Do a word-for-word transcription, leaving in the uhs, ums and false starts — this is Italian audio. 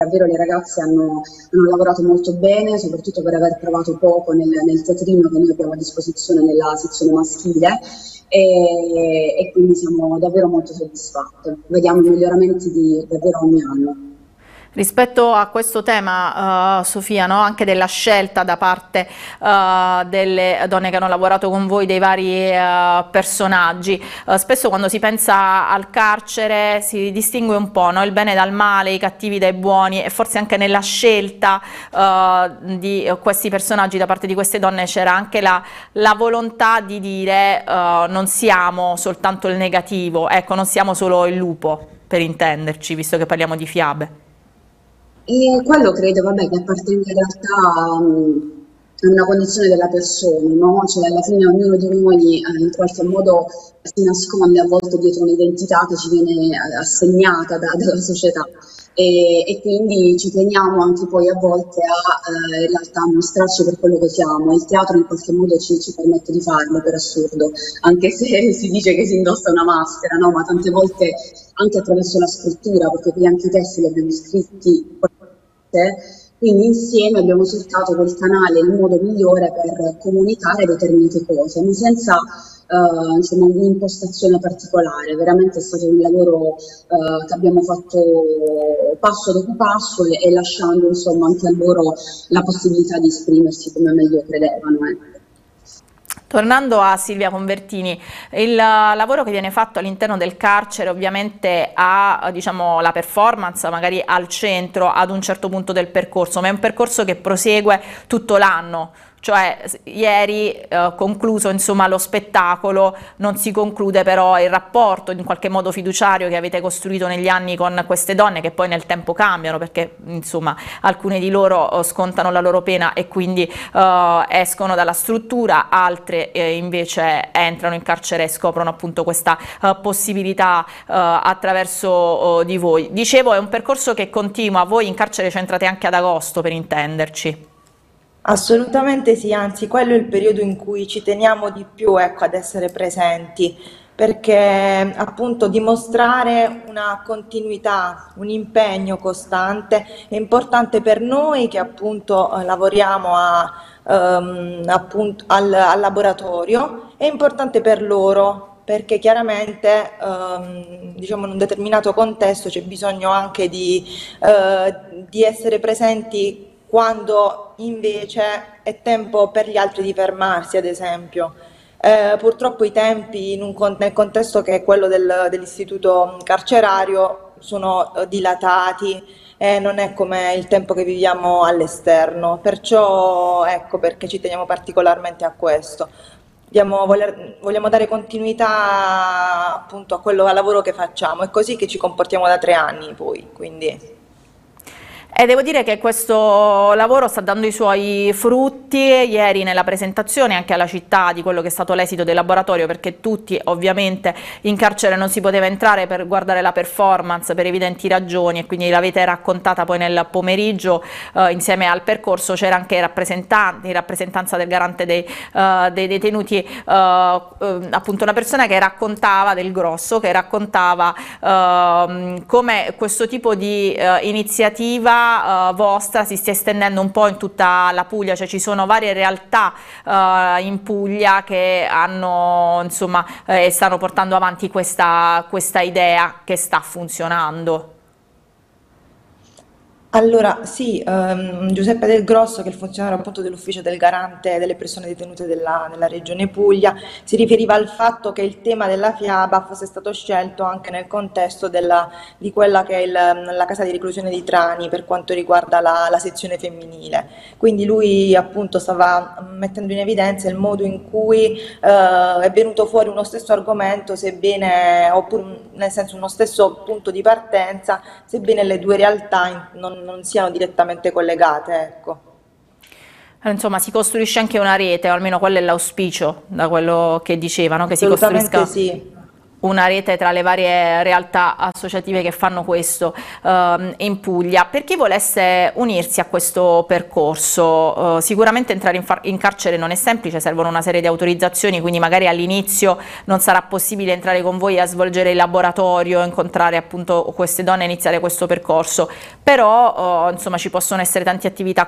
davvero le ragazze hanno, hanno lavorato molto bene, soprattutto per aver provato poco nel, nel teatrino che noi abbiamo a disposizione nella sezione maschile. E, e quindi siamo davvero molto soddisfatte. Vediamo i miglioramenti di davvero ogni anno. Rispetto a questo tema, uh, Sofia, no? Anche della scelta da parte uh, delle donne che hanno lavorato con voi dei vari uh, personaggi, uh, spesso quando si pensa al carcere si distingue un po', no? Il bene dal male, i cattivi dai buoni, e forse anche nella scelta uh, di questi personaggi da parte di queste donne c'era anche la, la volontà di dire uh, non siamo soltanto il negativo, ecco, non siamo solo il lupo, per intenderci, visto che parliamo di fiabe. E quello credo, vabbè, che appartenga in realtà mh, a una condizione della persona, no? Cioè alla fine ognuno di noi eh, in qualche modo si nasconde a volte dietro un'identità che ci viene eh, assegnata da- dalla società e, e quindi ci teniamo anche poi a volte a eh, in realtà mostrarci per quello che siamo. Il teatro in qualche modo ci, ci permette di farlo, per assurdo, anche se si dice che si indossa una maschera, no? Ma tante volte anche attraverso la scrittura, perché poi anche i testi li abbiamo scritti, quindi insieme abbiamo cercato quel canale, il modo migliore per comunicare determinate cose, ma senza eh, insomma, un'impostazione particolare. Veramente è stato un lavoro eh, che abbiamo fatto passo dopo passo e, e lasciando insomma anche a loro la possibilità di esprimersi come meglio credevano. Eh. Tornando a Silvia Convertini, il lavoro che viene fatto all'interno del carcere ovviamente ha, diciamo, la performance magari al centro ad un certo punto del percorso, ma è un percorso che prosegue tutto l'anno. Cioè ieri eh, concluso insomma lo spettacolo, non si conclude però il rapporto in qualche modo fiduciario che avete costruito negli anni con queste donne, che poi nel tempo cambiano perché insomma alcune di loro eh, scontano la loro pena e quindi eh, escono dalla struttura, altre eh, invece entrano in carcere e scoprono appunto questa eh, possibilità eh, attraverso eh, di voi. Dicevo, è un percorso che continua, voi in carcere ci entrate anche ad agosto, per intenderci. Assolutamente sì, anzi quello è il periodo in cui ci teniamo di più, ecco, ad essere presenti, perché appunto dimostrare una continuità, un impegno costante è importante per noi che appunto eh, lavoriamo a, ehm, appunto, al, al laboratorio, è importante per loro perché chiaramente ehm, diciamo in un determinato contesto c'è bisogno anche di, eh, di essere presenti quando invece è tempo per gli altri di fermarsi, ad esempio. Eh, purtroppo i tempi in un con- nel contesto che è quello del- dell'istituto carcerario sono eh, dilatati e non è come il tempo che viviamo all'esterno, perciò ecco perché ci teniamo particolarmente a questo. Vogliamo, voler- vogliamo dare continuità appunto a quello, al lavoro che facciamo, è così che ci comportiamo da tre anni poi, quindi. E devo dire che questo lavoro sta dando i suoi frutti ieri nella presentazione anche alla città di quello che è stato l'esito del laboratorio, perché tutti ovviamente in carcere non si poteva entrare per guardare la performance per evidenti ragioni e quindi l'avete raccontata poi nel pomeriggio eh, insieme al percorso. C'era anche rappresentanti, in rappresentanza del garante dei, eh, dei detenuti, eh, eh, appunto una persona che raccontava del Grosso, che raccontava eh, come questo tipo di eh, iniziativa Uh, vostra si stia estendendo un po' in tutta la Puglia, cioè ci sono varie realtà uh, in Puglia che hanno insomma eh, stanno portando avanti questa, questa idea che sta funzionando. Allora, sì, ehm, Giuseppe Del Grosso, che è il funzionario appunto dell'ufficio del garante delle persone detenute della, nella regione Puglia, si riferiva al fatto che il tema della fiaba fosse stato scelto anche nel contesto della- di quella che è il- la casa di reclusione di Trani per quanto riguarda la, la sezione femminile. Quindi lui appunto stava mettendo in evidenza il modo in cui eh, è venuto fuori uno stesso argomento, sebbene, oppure nel senso uno stesso punto di partenza, sebbene le due realtà in- non, non siano direttamente collegate, ecco. Eh, Insomma, si costruisce anche una rete, o almeno quello è l'auspicio, da quello che dicevano, che si Assolutamente costruisca. sì. una rete tra le varie realtà associative che fanno questo ehm, in Puglia. Per chi volesse unirsi a questo percorso, eh, sicuramente entrare in, in carcere non è semplice, servono una serie di autorizzazioni, quindi magari all'inizio non sarà possibile entrare con voi a svolgere il laboratorio, incontrare appunto queste donne e iniziare questo percorso, però eh, insomma ci possono essere tante attività